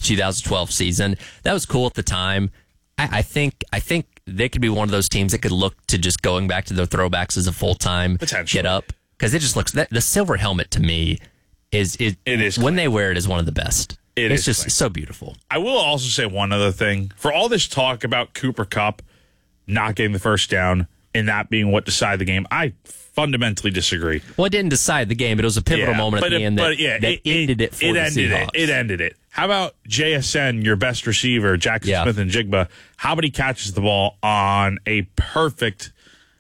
2012 season. That was cool at the time. I think they could be one of those teams that could look to just going back to their throwbacks as a full-time get up, because it just looks the silver helmet to me is when they wear it is one of the best. It's just so beautiful. I will also say one other thing. For all this talk about Cooper Kupp not getting the first down and that being what decided the game, I fundamentally disagree. Well, it didn't decide the game, but it was a pivotal moment at the end that ended it for the Seahawks. It ended it. How about JSN, your best receiver, Jackson Smith and Jigba? How about he catches the ball on a perfect,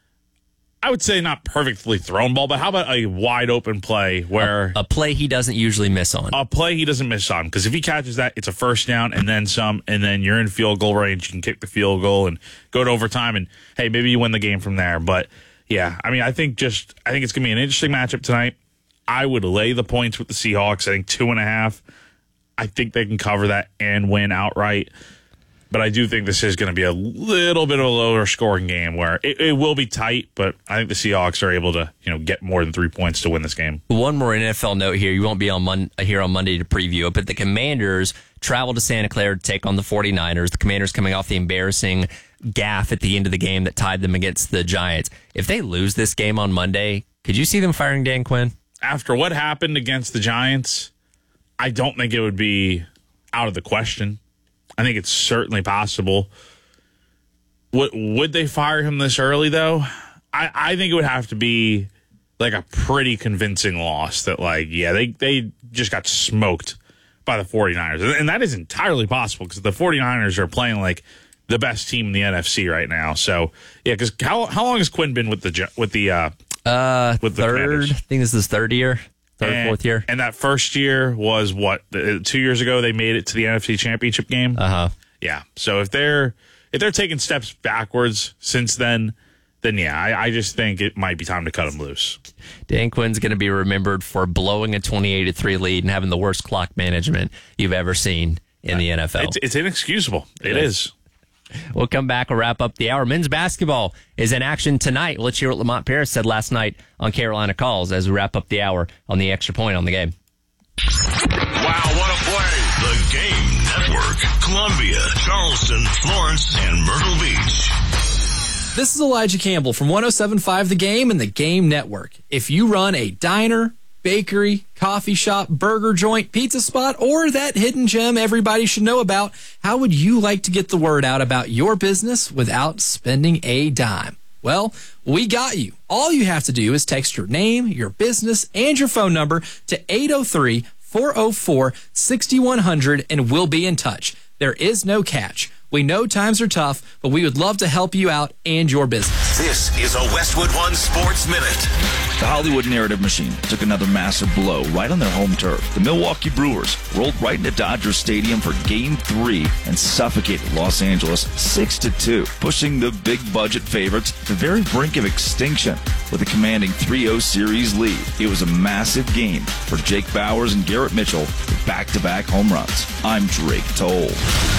I would say not perfectly thrown ball, but how about a wide open play where a play he doesn't usually miss on? A play he doesn't miss on, because if he catches that, it's a first down and then some, and then you're in field goal range. You can kick the field goal and go to overtime, and hey, maybe you win the game from there. But yeah, I mean, I think it's going to be an interesting matchup tonight. I would lay the points with the Seahawks. I think 2.5. I think they can cover that and win outright. But I do think this is going to be a little bit of a lower scoring game where it will be tight, but I think the Seahawks are able to get more than 3 points to win this game. One more NFL note here. You won't be here on Monday to preview it, but the Commanders travel to Santa Clara to take on the 49ers. The Commanders coming off the embarrassing gaffe at the end of the game that tied them against the Giants. If they lose this game on Monday, could you see them firing Dan Quinn? After what happened against the Giants, I don't think it would be out of the question. I think it's certainly possible. Would they fire him this early, though? I think it would have to be like a pretty convincing loss that, they just got smoked by the 49ers. And that is entirely possible because the 49ers are playing like the best team in the NFC right now. So, yeah, because how long has Quinn been with the third? Commanders? I think this is his third year. Fourth year. And that first year was 2 years ago they made it to the NFC Championship game? Uh-huh. Yeah. So if they're taking steps backwards since then yeah, I just think it might be time to cut them loose. Dan Quinn's going to be remembered for blowing a 28-3 lead and having the worst clock management you've ever seen in the NFL. It's inexcusable. It is. We'll come back and wrap up the hour. Men's basketball is in action tonight. Let's hear what Lamont Paris said last night on Carolina Calls as we wrap up the hour on the Extra Point on the Game. Wow, what a play. The Game Network. Columbia, Charleston, Florence, and Myrtle Beach. This is Elijah Campbell from 107.5 The Game and The Game Network. If you run a diner, bakery, coffee shop, burger joint, pizza spot, or that hidden gem everybody should know about, how would you like to get the word out about your business without spending a dime? Well, we got you. All you have to do is text your name, your business, and your phone number to 803-404-6100, and we'll be in touch. There is no catch. We know times are tough, but we would love to help you out and your business. This is a Westwood One Sports Minute. The Hollywood Narrative Machine took another massive blow right on their home turf. The Milwaukee Brewers rolled right into Dodger Stadium for Game 3 and suffocated Los Angeles 6-2, pushing the big-budget favorites to the very brink of extinction with a commanding 3-0 series lead. It was a massive game for Jake Bauers and Garrett Mitchell with back-to-back home runs. I'm Drake Toll.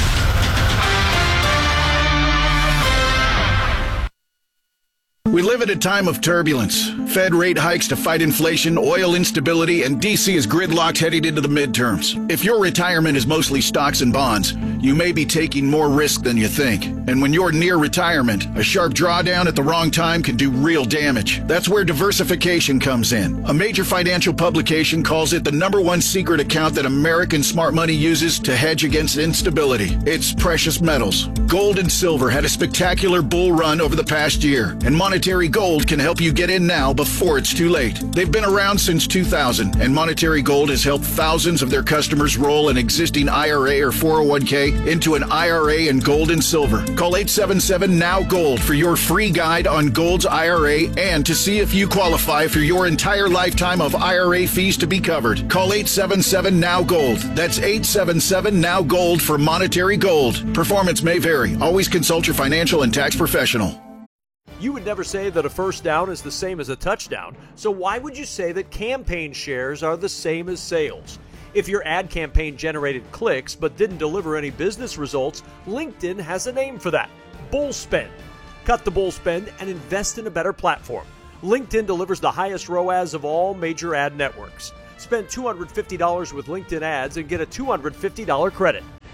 We live at a time of turbulence. Fed rate hikes to fight inflation, oil instability, and D.C. is gridlocked heading into the midterms. If your retirement is mostly stocks and bonds, you may be taking more risk than you think. And when you're near retirement, a sharp drawdown at the wrong time can do real damage. That's where diversification comes in. A major financial publication calls it the #1 secret account that American smart money uses to hedge against instability. It's precious metals. Gold and silver had a spectacular bull run over the past year, and Monetary Gold can help you get in now before it's too late. They've been around since 2000, and Monetary Gold has helped thousands of their customers roll an existing IRA or 401k into an IRA in gold and silver. Call 877-NOW-GOLD for your free guide on Gold's IRA and to see if you qualify for your entire lifetime of IRA fees to be covered. Call 877-NOW-GOLD. That's 877-NOW-GOLD for Monetary Gold. Performance may vary. Always consult your financial and tax professional. You would never say that a first down is the same as a touchdown, so why would you say that campaign shares are the same as sales? If your ad campaign generated clicks but didn't deliver any business results, LinkedIn has a name for that: bull spend. Cut the bull spend and invest in a better platform. LinkedIn delivers the highest ROAS of all major ad networks. Spend $250 with LinkedIn ads and get a $250 credit.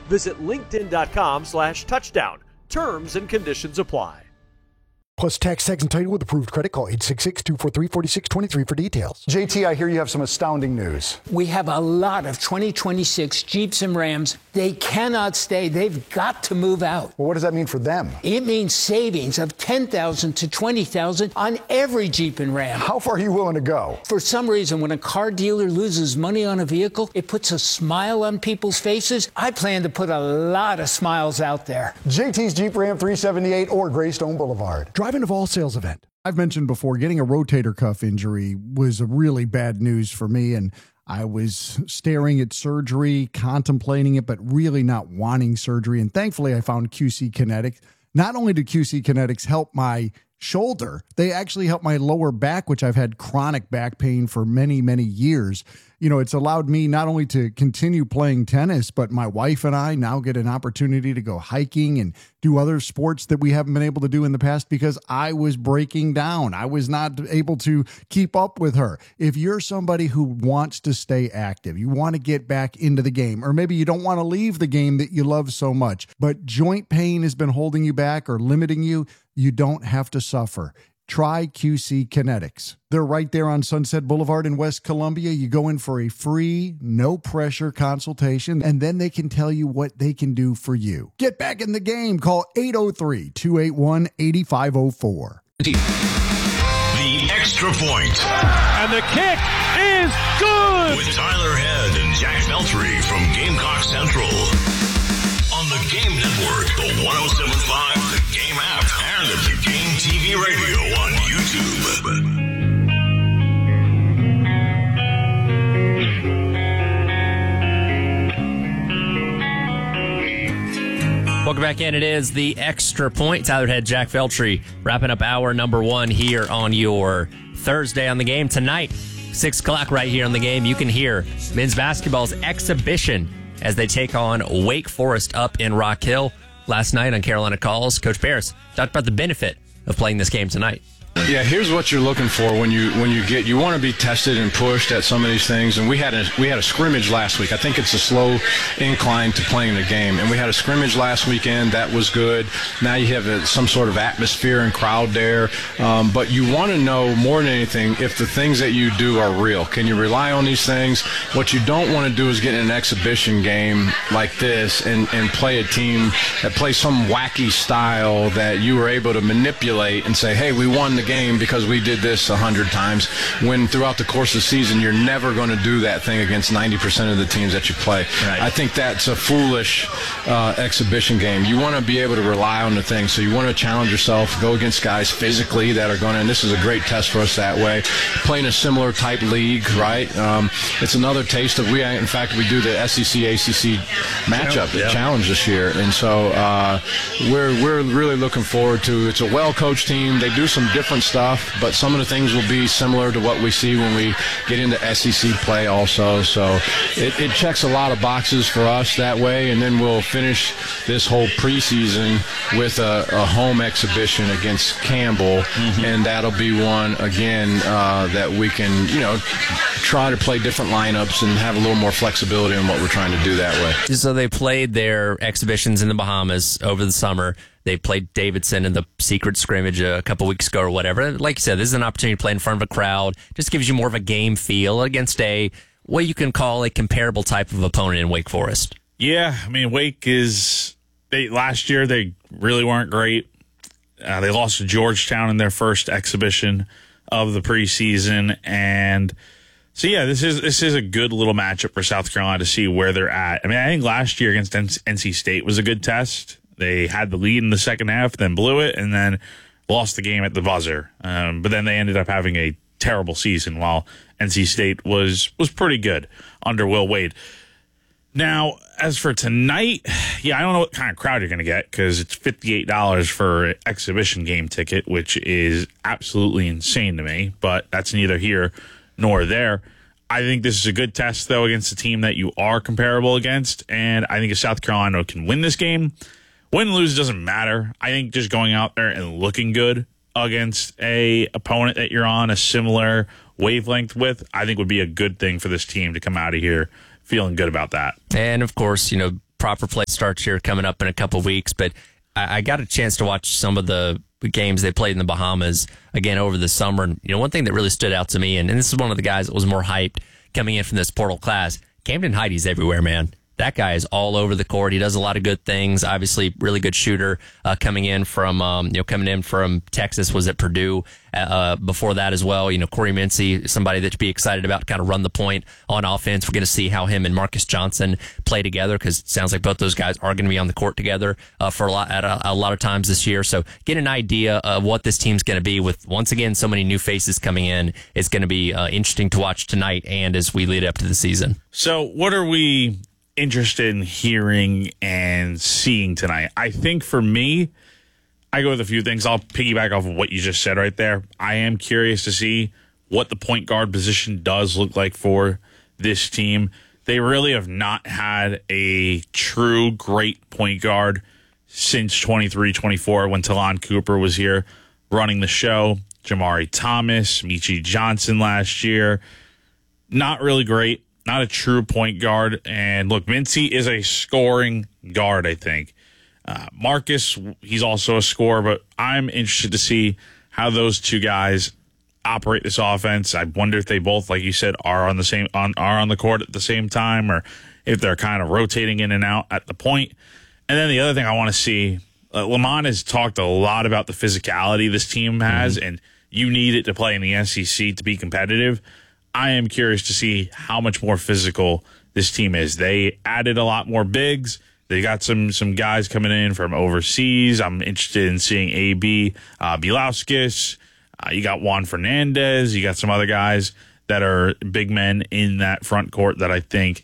Visit linkedin.com/touchdown. Terms and conditions apply. Plus tax and title with approved credit. Call 866-243-4623 for details. JT, I hear you have some astounding news. We have a lot of 2026 Jeeps and Rams. They cannot stay. They've got to move out. Well, what does that mean for them? It means savings of $10,000 to $20,000 on every Jeep and Ram. How far are you willing to go? For some reason, when a car dealer loses money on a vehicle, it puts a smile on people's faces. I plan to put a lot of smiles out there. JT's Jeep Ram 378 or Greystone Boulevard. Driving a All Sales event. I've mentioned before, getting a rotator cuff injury was a really bad news for me, and I was staring at surgery, contemplating it, but really not wanting surgery. And thankfully, I found QC Kinetics. Not only did QC Kinetics help my shoulder, they actually helped my lower back, which I've had chronic back pain for many, many years. You know, it's allowed me not only to continue playing tennis, but my wife and I now get an opportunity to go hiking and do other sports that we haven't been able to do in the past because I was breaking down. I was not able to keep up with her. If you're somebody who wants to stay active, you want to get back into the game, or maybe you don't want to leave the game that you love so much, but joint pain has been holding you back or limiting you, you don't have to suffer. Try QC Kinetics. They're right there on Sunset Boulevard in West Columbia. You go in for a free, no-pressure consultation, and then they can tell you what they can do for you. Get back in the game. Call 803-281-8504. The Extra Point. And the kick is good! With Tyler Head and Jack Veltri from Gamecock Central. On the Game Network, the 107.5, the Game app, and the Game TV radio on YouTube. Welcome back in. It is the Extra Point. Tyler Head, Jack Veltri, wrapping up hour number one here on your Thursday on the Game. Tonight, 6 o'clock right here on the Game, you can hear men's basketball's exhibition as they take on Wake Forest up in Rock Hill. Last night on Carolina Calls, Coach Paris talked about the benefit of playing this game tonight. Yeah, here's what you're looking for when you want to be tested and pushed at some of these things. And we had a scrimmage last week. I think it's a slow incline to playing the game. And we had a scrimmage last weekend that was good. Now you have some sort of atmosphere and crowd there. But you want to know more than anything if the things that you do are real. Can you rely on these things? What you don't want to do is get in an exhibition game like this and play a team that plays some wacky style that you were able to manipulate and say, hey, we won the game because we did this 100 times, when throughout the course of the season you're never going to do that thing against 90% of the teams that you play. Right. I think that's a foolish exhibition game. You want to be able to rely on the thing, so you want to challenge yourself, go against guys physically that are going to, and this is a great test for us that way, playing a similar type league, right? It's another taste of, in fact, we do the SEC-ACC matchup, the challenge this year, and so we're really looking forward to, it's a well-coached team. They do some different stuff, but some of the things will be similar to what we see when we get into SEC play also. So it checks a lot of boxes for us that way, and then we'll finish this whole preseason with a home exhibition against Campbell, and that'll be one, again, that we can, try to play different lineups and have a little more flexibility in what we're trying to do that way. So they played their exhibitions in the Bahamas over the summer. They played Davidson in the secret scrimmage a couple weeks ago or whatever. Like you said, this is an opportunity to play in front of a crowd. Just gives you more of a game feel against what you can call a comparable type of opponent in Wake Forest. Yeah, I mean, Wake last year they really weren't great. They lost to Georgetown in their first exhibition of the preseason, and so yeah, this is a good little matchup for South Carolina to see where they're at. I mean, I think last year against NC State was a good test. They had the lead in the second half, then blew it, and then lost the game at the buzzer. But then they ended up having a terrible season, while NC State was pretty good under Will Wade. Now, as for tonight, I don't know what kind of crowd you're going to get, because it's $58 for an exhibition game ticket, which is absolutely insane to me, but that's neither here nor there. I think this is a good test, though, against a team that you are comparable against, and I think if South Carolina can win this game, win and lose doesn't matter. I think just going out there and looking good against a opponent that you're on a similar wavelength with, I think would be a good thing for this team to come out of here feeling good about that. And, of course, proper play starts here coming up in a couple weeks, but I got a chance to watch some of the games they played in the Bahamas again over the summer. And, one thing that really stood out to me, and this is one of the guys that was more hyped coming in from this portal class, Camden Heidi's everywhere, man. That guy is all over the court. He does a lot of good things. Obviously, really good shooter. Coming in from Texas, was at Purdue. Before that as well, Corey Mincy, somebody that to be excited about, to kind of run the point on offense. We're going to see how him and Marcus Johnson play together, because it sounds like both those guys are going to be on the court together for a lot of times this year. So get an idea of what this team's going to be with, once again, so many new faces coming in. It's going to be interesting to watch tonight and as we lead up to the season. So what are we interested in hearing and seeing tonight? I think for me, I go with a few things. I'll piggyback off of what you just said right there. I am curious to see what the point guard position does look like for this team. They really have not had a true great point guard since 23-24 when Talon Cooper was here running the show. Jamari Thomas, Michi Johnson last year. Not really great. Not a true point guard. And look, Mincy is a scoring guard, I think. Marcus, he's also a scorer, but I'm interested to see how those two guys operate this offense. I wonder if they both, like you said, are on the court at the same time, or if they're kind of rotating in and out at the point. And then the other thing I want to see, Lamont has talked a lot about the physicality this team has, and you need it to play in the SEC to be competitive. I am curious to see how much more physical this team is. They added a lot more bigs. They got some guys coming in from overseas. I'm interested in seeing A.B. Bielauskas. You got Juan Fernandez. You got some other guys that are big men in that front court that I think,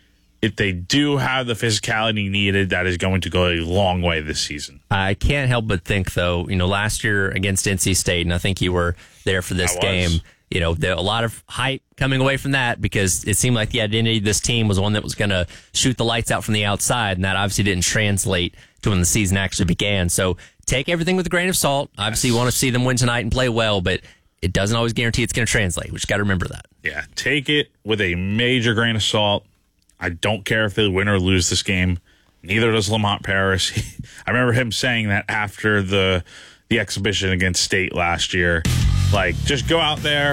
if they do have the physicality needed, that is going to go a long way this season. I can't help but think, though, last year against NC State, and I think you were there for this game, a lot of hype coming away from that, because it seemed like the identity of this team was one that was going to shoot the lights out from the outside, and that obviously didn't translate to when the season actually began. So take everything with a grain of salt. Obviously, you want to see them win tonight and play well, but it doesn't always guarantee it's going to translate. We just got to remember that. Yeah, take it with a major grain of salt. I don't care if they win or lose this game. Neither does Lamont Paris. I remember him saying that after the exhibition against State last year. Like, just go out there,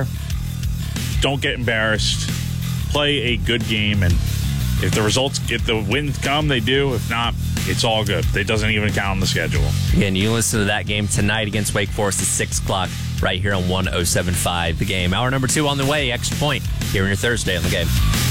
don't get embarrassed, play a good game, and if the wins come, they do. If not, it's all good. It doesn't even count on the schedule. Again, you can listen to that game tonight against Wake Forest at 6 o'clock right here on 107.5 The Game. Hour number 2 on the way, Extra Point, here on your Thursday on The Game.